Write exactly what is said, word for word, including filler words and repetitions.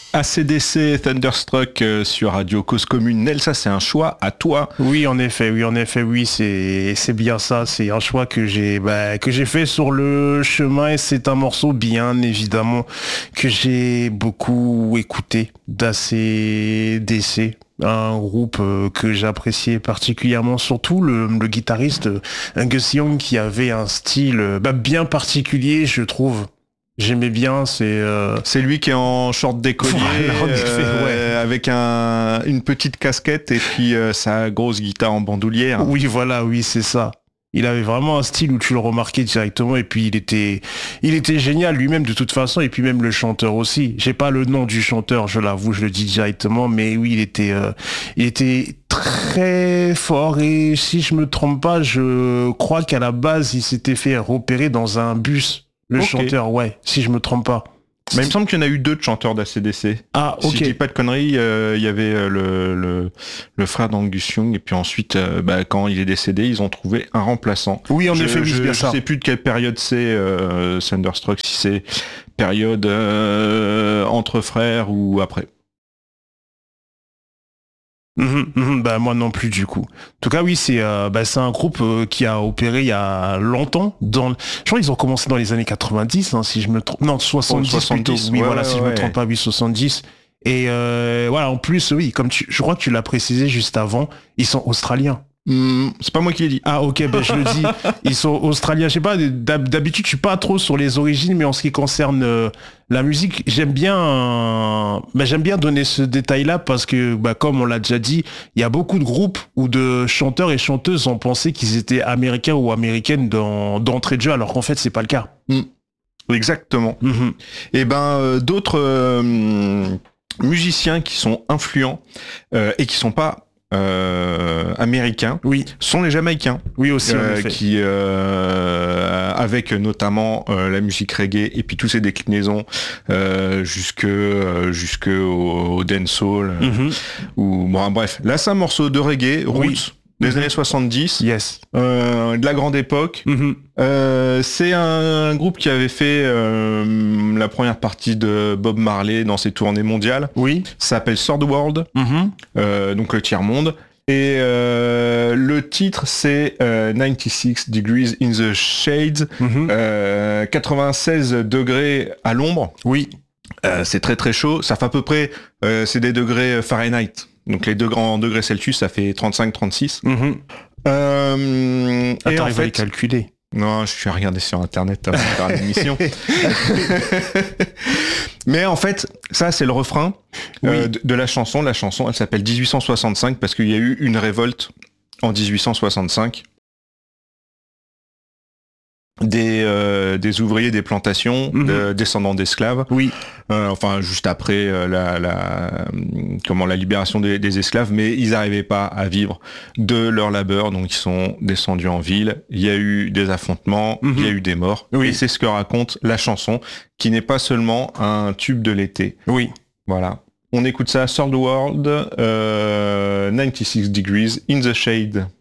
A C D C Thunderstruck euh, sur Radio Cause Commune. Nel, ça c'est un choix à toi. Oui, en effet, oui, en effet, oui, c'est c'est bien ça. C'est un choix que j'ai bah, que j'ai fait sur le chemin et c'est un morceau bien évidemment que j'ai beaucoup écouté d'A C D C. Un groupe euh, que j'appréciais particulièrement, surtout le, le guitariste euh, Angus Young qui avait un style euh, bah, bien particulier, je trouve. J'aimais bien, c'est... Euh... C'est lui qui est en short décolleté, Voilà, en effet, euh, ouais. avec un, une petite casquette et puis euh, sa grosse guitare en bandoulière. Oui, voilà, oui, c'est ça. Il avait vraiment un style où tu le remarquais directement et puis il était, il était génial lui-même de toute façon et puis même le chanteur aussi. J'ai pas le nom du chanteur, je l'avoue, je le dis directement, mais oui, il était, euh, il était très fort et si je me trompe pas, je crois qu'à la base, il s'était fait repérer dans un bus. Le Okay. chanteur, ouais, si je me trompe pas. Mais il me semble qu'il y en a eu deux de chanteurs d'A C D C. Ah, ok. Si je dis pas de conneries, euh, il y avait euh, le, le, le frère d'Angus Young et puis ensuite, euh, bah, quand il est décédé, ils ont trouvé un remplaçant. Oui, en je, effet, oui, je, c'est bien je ça. sais plus de quelle période c'est euh, Thunderstruck, si c'est période euh, entre frères ou après. Mmh, mmh, bah moi non plus du coup. En tout cas oui c'est euh, bah, c'est un groupe euh, qui a opéré il y a longtemps. Dans, je crois qu'ils ont commencé dans les années quatre-vingt-dix hein, si je me trompe. Non soixante-dix, oh, soixante-dix plutôt. Oui ouais, voilà ouais, si je ouais. me trompe pas oui soixante-dix. Et euh, voilà en plus oui comme tu, je crois que tu l'as précisé juste avant, ils sont australiens. Mmh, c'est pas moi qui l'ai dit. Ah ok, ben je le dis, ils sont australiens. Je sais pas, d'habitude je suis pas trop sur les origines, mais en ce qui concerne euh, la musique, j'aime bien, euh, ben, j'aime bien donner ce détail-là parce que, bah, comme on l'a déjà dit, il y a beaucoup de groupes ou de chanteurs et chanteuses ont pensé qu'ils étaient américains ou américaines dans, d'entrée de jeu, alors qu'en fait c'est pas le cas. Mmh. Exactement. Mm-hmm. Et ben euh, d'autres euh, musiciens qui sont influents euh, et qui sont pas Euh, américains, oui, sont les Jamaïcains, oui aussi, euh, en effet. qui euh, avec notamment euh, la musique reggae et puis toutes ces déclinaisons euh, jusque euh, jusque au, au dancehall Mm-hmm. ou bon bref. Là c'est un morceau de reggae roots Oui. des Mm-hmm. années soixante-dix, Yes. euh, de la grande époque. Mm-hmm. Euh, c'est un, un groupe qui avait fait euh, la première partie de Bob Marley dans ses tournées mondiales. Oui. Ça s'appelle Third World, Mm-hmm. euh, donc le tiers-monde. Et euh, le titre c'est euh, quatre-vingt-seize Degrees in the Shades, Mm-hmm. euh, quatre-vingt-seize degrés à l'ombre. Oui. Euh, c'est très très chaud. Ça fait à peu près, euh, c'est des degrés Fahrenheit. Donc les degrés en degrés Celsius, ça fait trente-cinq trente-six. Mm-hmm. Euh, Ah, et en t'arrives à les fait, calculer. non, je suis à regarder sur internet avant de faire l'émission. Mais en fait, ça c'est le refrain Oui. euh, de, de la chanson. La chanson, elle s'appelle dix-huit cent soixante-cinq parce qu'il y a eu une révolte en dix-huit cent soixante-cinq. Des, euh, des ouvriers des plantations, Mhm. de, descendants d'esclaves. Oui. Euh, enfin, juste après euh, la, la, comment, la libération des, des esclaves, mais ils n'arrivaient pas à vivre de leur labeur, donc ils sont descendus en ville. Il y a eu des affrontements, Mhm. il y a eu des morts, Oui. et c'est ce que raconte la chanson, qui n'est pas seulement un tube de l'été. Oui. Voilà. On écoute ça, Third World, euh, quatre-vingt-seize Degrees in the Shade.